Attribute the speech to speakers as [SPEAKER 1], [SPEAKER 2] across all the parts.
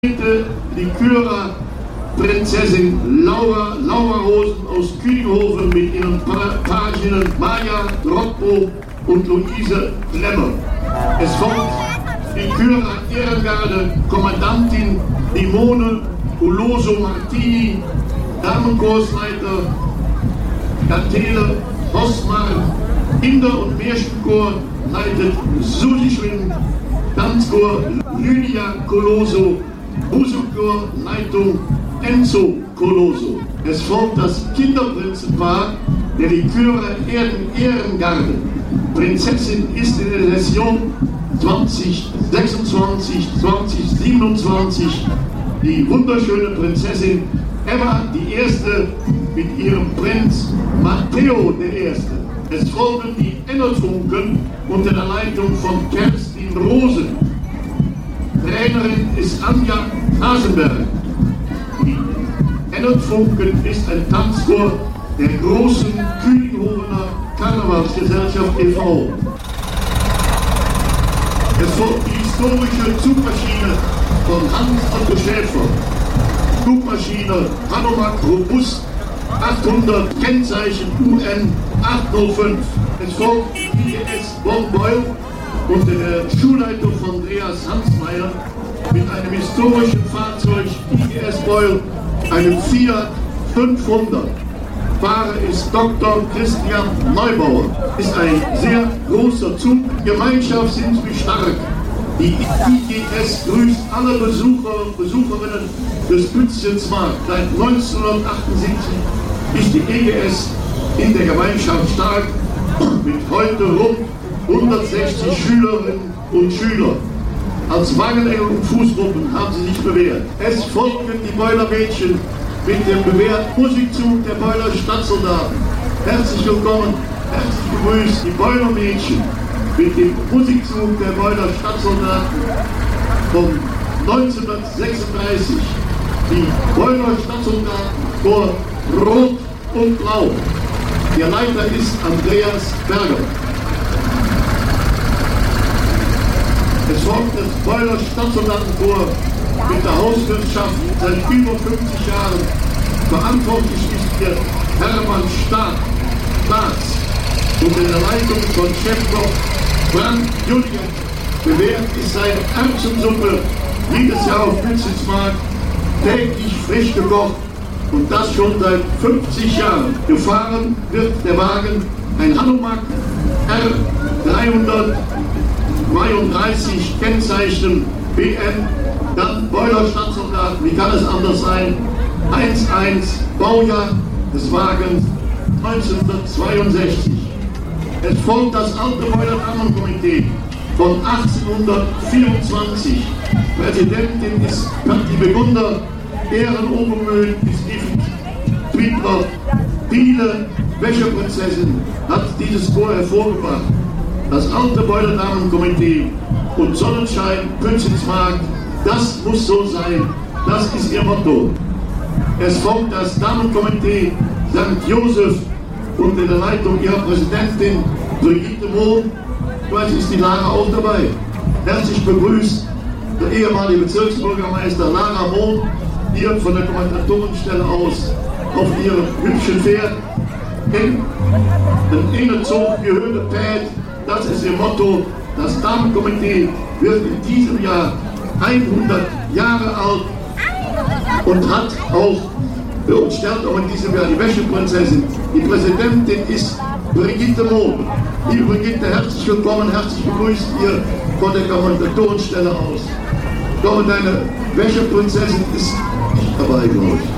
[SPEAKER 1] Die Kürer Prinzessin Laura Rosen aus Kühnhofen mit ihren Paginnen Maja Rocco und Luise Klemmer. Es folgt die Kürer Ehrengarde Kommandantin Simone Uloso Martini, Damenchorsleiter Dantele Hosmar, Kinder- und Märchenchor leitet Susi Schwinn, Tanzchor Lydia Coloso, Musikchor Leitung Enzo Coloso. Es folgt das Kinderprinzenpaar der Likürer Ehrengarde. Prinzessin ist in der Session 2026-2027 die wunderschöne Prinzessin Emma die Erste mit ihrem Prinz Matteo der Erste. Es folgen die Ennerfunken unter der Leitung von Kerstin Rosen. Trainerin ist Anja Hasenberg. Die Ennerfunken ist ein Tanzchor der großen Kühnhofener Karnevalsgesellschaft e.V. Es folgt die historische Zugmaschine von Hans Otto Schäfer. Zugmaschine Hanomag Robust 800, Kennzeichen UN 805. Es folgt die IGS Bonbeul unter der Schulleitung von Andreas Hansmeier mit einem historischen Fahrzeug IGS Beul, einem Fiat 500. Fahrer ist Dr. Christian Neubauer. Ist ein sehr großer Zug. Gemeinschaft sind wir stark. Die IGS grüßt alle Besucher und Besucherinnen des Bützchens Markt. Seit 1978 ist die IGS in der Gemeinschaft stark mit heute rund 160 Schülerinnen und Schüler. Als Wagenengel und Fußgruppen haben sie sich bewährt. Es folgen die Beuler-Mädchen mit dem bewährten Musikzug der Beuler Stadtsoldaten. Herzlich willkommen, herzlich begrüßt die Beuler-Mädchen mit dem Musikzug der Beuler Stadtsoldaten von 1936. Die Beuler Stadtsoldaten vor Rot und Blau. Der Leiter ist Andreas Berger. Es folgt das Beuler Stadtsoldatenchor mit der Hauswirtschaft seit über 50 Jahren. Verantwortlich ist hier Hermann Staats unter der Leitung von Chefkoch Frank Julian. Bewährt ist seine Erbsensuppe jedes Jahr auf Bützchens Markt täglich frisch gekocht und das schon seit 50 Jahren. Gefahren wird der Wagen ein Hanomag R332 Kennzeichen BN, dann Beuler Stadtsoldaten, wie kann es anders sein? 11 Baujahr des Wagens 1962. Es folgt das alte Beuler Damenkomitee von 1824. Präsidentin ist Patti Begunder, Ehrenobermühlen ist Yves Triebler. Viele Wäscherprinzessin hat dieses Chor hervorgebracht. Das alte Beuler Damenkomitee und Sonnenschein, Bützchens Markt, das muss so sein. Das ist ihr Motto. Es folgt das Damenkomitee St. Josef unter der Leitung ihrer Präsidentin Brigitte Mohn. Vielleicht ist die Lara auch dabei. Herzlich begrüßt der ehemalige Bezirksbürgermeister Lara Mohn, hier von der Kommandatorenstelle aus auf ihrem hübschen Pferd in den Innenzug gehörte Pad. Das ist ihr Motto. Das Damenkomitee wird in diesem Jahr 100 Jahre alt und hat auch für uns sterbt auch in diesem Jahr die Wäscheprinzessin. Die Präsidentin ist Brigitte Mohn. Liebe Brigitte, herzlich willkommen, herzlich begrüßt ihr von der Kommandatorenstelle aus. Ich glaube, deine Wäscheprinzessin ist nicht dabei, glaube ich.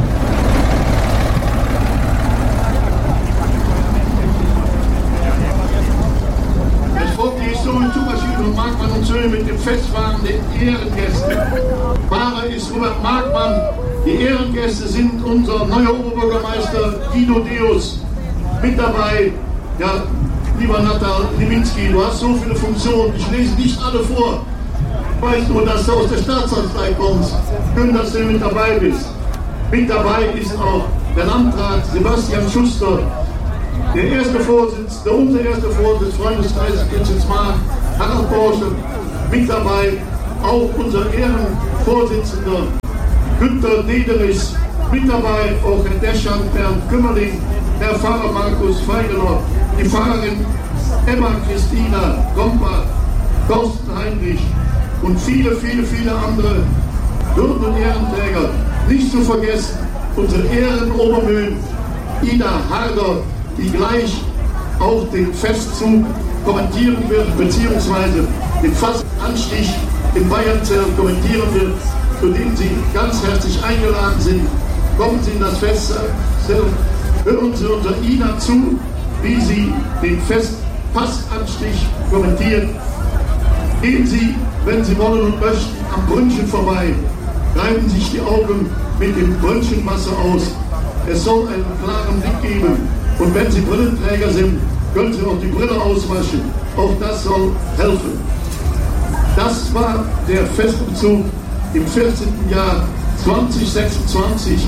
[SPEAKER 1] Zugmaschine von Markmann und Söhne mit dem festfahrenden Ehrengästen. Fahrer ist Robert Markmann. Die Ehrengäste sind unser neuer Oberbürgermeister Guido Deus. Mit dabei, ja, lieber Natal Liminski, du hast so viele Funktionen, ich lese nicht alle vor. Ich weiß nur, dass du aus der Staatskanzlei kommst. Schön, dass du mit dabei bist. Mit dabei ist auch der Landrat Sebastian Schuster. Der erste Vorsitzende, unser erster Vorsitzende des Freundeskreises Bützchens Markt, Harald Porsche, mit dabei auch unser Vorsitzender Günter Dederis, mit dabei auch Herr Deschan, Bernd Kümmerling, Herr Pfarrer Markus Feigeler, die Pfarrerin Emma Christina Gompa, Thorsten Heinrich und viele, viele, viele andere Würden- und Ehrenträger. Nicht zu vergessen, unsere Ehrenobermühlen Ida Harder, die gleich auch den Festzug kommentieren wird, beziehungsweise den Fastanstich in Bayernzell kommentieren wird, zu dem Sie ganz herzlich eingeladen sind. Kommen Sie in das Festzelt, hören Sie unter Ida zu, wie sie den Fastanstich kommentiert. Gehen Sie, wenn Sie wollen und möchten, am Brünnchen vorbei. Reiben sich die Augen mit dem Brötchenwasser aus. Es soll einen klaren Blick geben. Und wenn Sie Brillenträger sind, können Sie auch die Brille auswaschen. Auch das soll helfen. Das war der Festumzug im 14. Jahr 2026.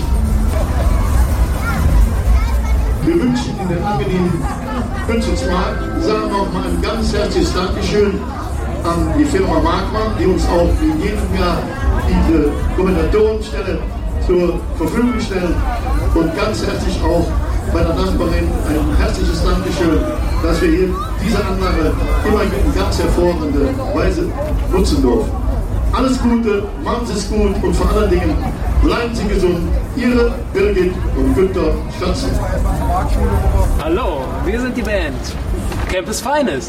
[SPEAKER 1] Wir wünschen Ihnen einen angenehmen Künstlersmarkt. Wir sagen auch mal ein ganz herzliches Dankeschön an die Firma Markmann, die uns auch in jedem Jahr diese Kommentatorenstelle zur Verfügung stellt. Und ganz herzlich auch bei der Nachbarin ein herzliches Dankeschön, dass wir hier diese Anlage immer in ganz hervorragender Weise nutzen dürfen. Alles Gute, machen Sie es gut und vor allen Dingen bleiben Sie gesund. Ihre Birgit und Günter Statzen.
[SPEAKER 2] Hallo, wir sind die Band Campus Finest.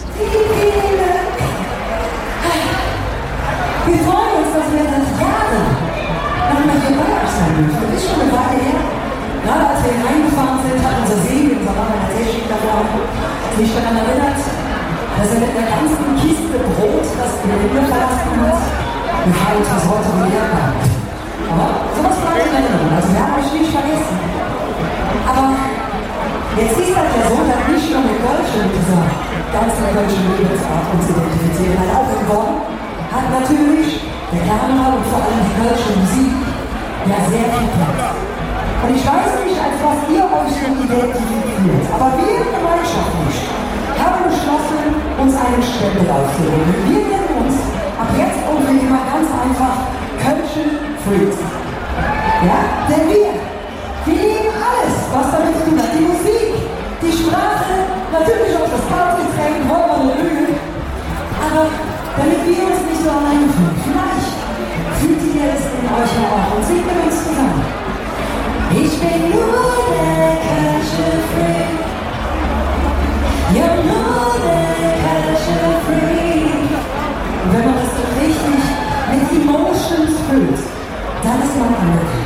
[SPEAKER 3] Wir freuen uns, dass wir seit Jahren noch mal hier bei euch sein dürfen. Das ist schon eine Weile her. Gerade als wir hineingefahren sind, hat unser Seele, unser Mann an der Seeschicht davor, sich daran erinnert, dass er mit einer ganzen Kiste Brot das Gelände verlassen hat. Wir haben uns das heute wieder gehabt. Aber sowas bleibt in Erinnerung. Also wir haben euch nicht vergessen. Aber jetzt ist das ja so, dass nicht nur mit Kölschen mit dieser ganzen Kölschen Lebensart uns identifizieren. Ein auch in Bonn hat natürlich der Karneval und vor allem die Kölsche Musik ja sehr viel Platz. Und ich weiß nicht, als was ihr euch so identifiziert, aber wir gemeinschaftlich haben beschlossen, uns einen Stempel aufzunehmen. Wir nennen uns ab jetzt und für immer ganz einfach Kölsche Freaks. Ja? Denn wir lieben alles, was damit zu tun hat. Die Musik, die Sprache, natürlich auch das Partygetränk, wollen wir nur Öl. Aber damit wir uns nicht so allein fühlen, vielleicht fühlt ihr es in euch ja auch und singt mit uns zusammen. Ich bin nur der Kölsche Freak. Ja, nur der Kölsche Freak. Und wenn man das so richtig mit Emotions füllt, dann ist man angekommen.